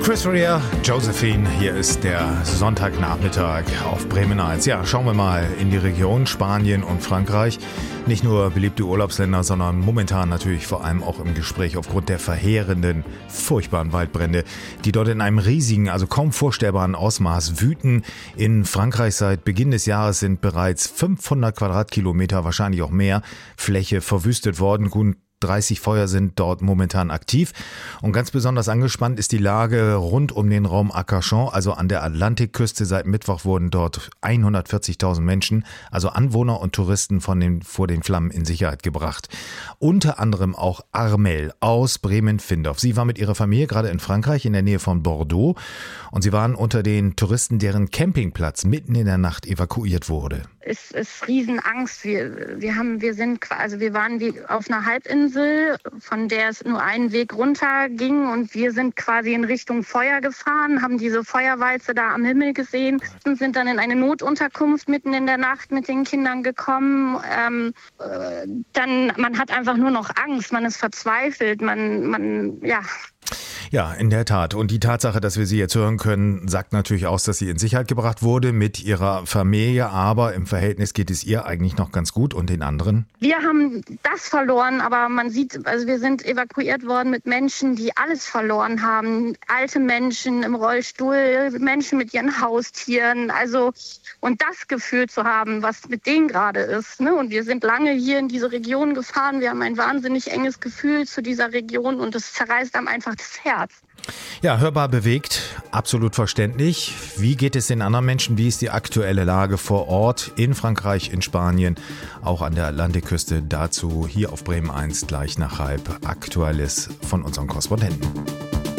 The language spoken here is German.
Chris Rea, Josephine, hier ist der Sonntagnachmittag auf Bremen 1. Ja, schauen wir mal in die Region Spanien und Frankreich. Nicht nur beliebte Urlaubsländer, sondern momentan natürlich vor allem auch im Gespräch aufgrund der verheerenden, furchtbaren Waldbrände, die dort in einem riesigen, also kaum vorstellbaren Ausmaß wüten. In Frankreich seit Beginn des Jahres sind bereits 500 Quadratkilometer, wahrscheinlich auch mehr, Fläche verwüstet worden. Gut 30 Feuer sind dort momentan aktiv und ganz besonders angespannt ist die Lage rund um den Raum Arcachon, also an der Atlantikküste. Seit Mittwoch wurden dort 140.000 Menschen, also Anwohner und Touristen vor den Flammen in Sicherheit gebracht. Unter anderem auch Armel aus Bremen-Findorf. Sie war mit ihrer Familie gerade in Frankreich in der Nähe von Bordeaux und sie waren unter den Touristen, deren Campingplatz mitten in der Nacht evakuiert wurde. Es ist Riesenangst. Wir waren wie auf einer Halbinsel, von der es nur einen Weg runter ging und wir sind quasi in Richtung Feuer gefahren, haben diese Feuerwalze da am Himmel gesehen und sind dann in eine Notunterkunft mitten in der Nacht mit den Kindern gekommen. Man hat einfach nur noch Angst, man ist verzweifelt, Ja, in der Tat. Und die Tatsache, dass wir sie jetzt hören können, sagt natürlich aus, dass sie in Sicherheit gebracht wurde mit ihrer Familie. Aber im Verhältnis geht es ihr eigentlich noch ganz gut und den anderen? Wir haben das verloren, aber man sieht, also wir sind evakuiert worden mit Menschen, die alles verloren haben. Alte Menschen im Rollstuhl, Menschen mit ihren Haustieren. Und das Gefühl zu haben, was mit denen gerade ist. Ne? Und wir sind lange hier in diese Region gefahren. Wir haben ein wahnsinnig enges Gefühl zu dieser Region und es zerreißt einem einfach das Herz. Ja, hörbar bewegt, absolut verständlich. Wie geht es den anderen Menschen? Wie ist die aktuelle Lage vor Ort in Frankreich, in Spanien, auch an der Atlantikküste? Dazu hier auf Bremen 1 gleich nach halb Aktuelles von unseren Korrespondenten.